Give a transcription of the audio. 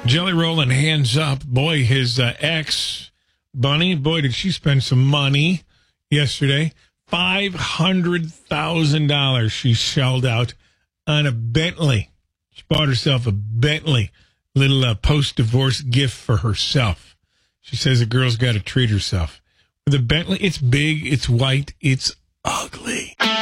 Jelly Roll and Hands Up. Boy, his ex, Bunny, boy, did she spend some money yesterday. $500,000 she shelled out on a Bentley. She bought herself a Bentley. Little post-divorce gift for herself. She says a girl's got to treat herself. With a Bentley, it's big, it's white, it's ugly.